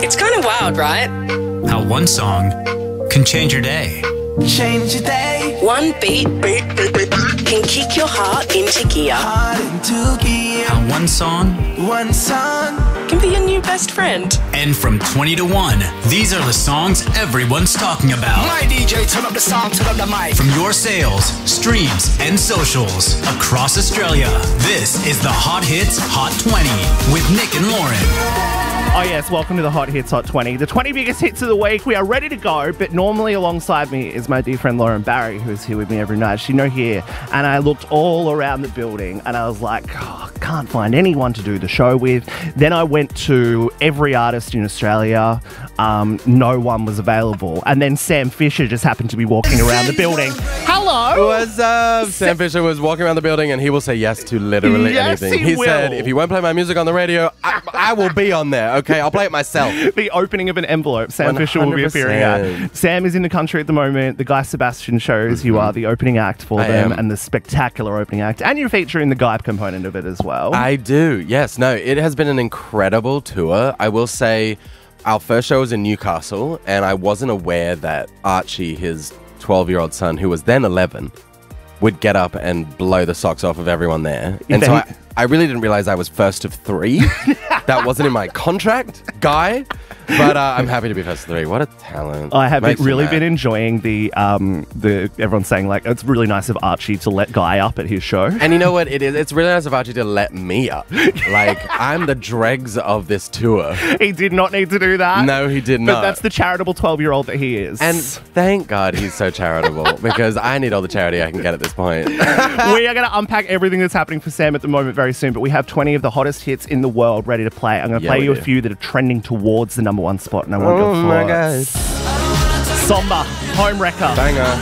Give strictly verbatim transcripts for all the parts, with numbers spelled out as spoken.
It's kind of wild, right? How one song can change your day. Change your day. One beat, beat, beat, beat, can kick your heart into gear. Heart into gear. How one song One song Can be your new best friend. And from twenty to one, these are the songs everyone's talking about. My D J, turn up the sound, turn up the mic. From your sales, streams, and socials across Australia, this is the Hot Hits Hot twenty with Nick and Lauren. Oh yes, welcome to the Hot Hits Hot twenty. The twenty biggest hits of the week. We are ready to go, but normally alongside me is my dear friend Lauren Barry, who is here with me every night. She's no here. And I looked all around the building and I was like, oh, can't find anyone to do the show with. Then I went to every artist in Australia. Um, no one was available. And then Sam Fisher just happened to be walking around the building. Hello! What's up? Sam Fisher was walking around the building and he will say yes to literally Yes, anything. he He will. said, if you won't play my music on the radio, I, I will be on there, okay? I'll play it myself. The opening of an envelope. Sam Fisher will be appearing one hundred at. percent. Sam is in the country at the moment. The Guy Sebastian shows. You are the opening act for I them am. and the spectacular opening act. And you're featuring the Guy component of it as well. I do, yes. No, it has been an incredible tour. I will say our first show was in Newcastle and I wasn't aware that Archie, his twelve-year-old son, who was then eleven, would get up and blow the socks off of everyone there. And so I, I really didn't realize I was first of three. That wasn't in my contract, Guy. But uh, I'm happy to be first of three. What a talent. I have Makes me really mad. been enjoying the, um, the everyone saying, like, it's really nice of Archie to let Guy up at his show. And you know what it is? It's really nice of Archie to let me up. Like, I'm the dregs of this tour. He did not need to do that. No, he did But not. that's the charitable twelve-year-old that he is. And thank God he's so charitable because I need all the charity I can get at this point. We are going to unpack everything that's happening for Sam at the moment very soon, but we have twenty of the hottest hits in the world ready to play. I'm going to Yeah, play we you a do. few that are trending towards the number one spot, and I want your Oh my thoughts. God. Somber, Home Wrecker. Banger.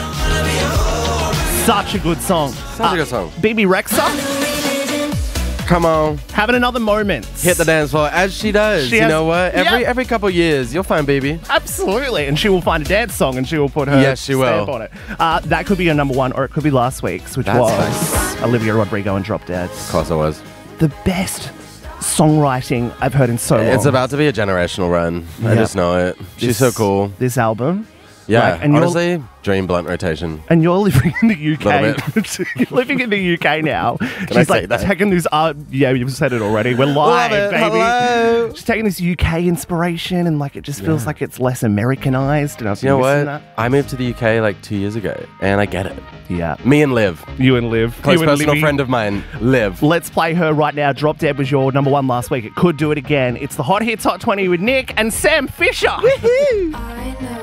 Such a good song. Such a good song. B B Rexa, Come on. having another moment. Hit the dance floor as she does. She you has- know what? Every Yep. every couple years, you'll find baby. Absolutely. And she will find a dance song and she will put her Yes, she stamp will. on it. Uh, that could be your number one, or it could be last week's, which That's was nice. Olivia Rodrigo and Drop Dead. Of course it was. The best songwriting I've heard in so long. It's about to be a generational run. I Yeah. just know it. She's so This- cool. This album. Yeah, Like, and you're- honestly, dream blunt rotation. And you're living in the U K. Little You're living in the U K now. She's I say like that? taking this art. Yeah, you've said it already. We're live, Love it. baby. Hello. She's taking this U K inspiration, and like it just feels Yeah. like it's less Americanized. And I was You know missing what? that. I moved to the U K like two years ago, and I get it. Yeah, Me and Liv, you and Liv, close you and personal Livy. friend of mine, Liv. Let's play her right now. Drop Dead was your number one last week. It could do it again. It's the Hot Hits Hot twenty with Nick and Sam Fisher. Woohoo!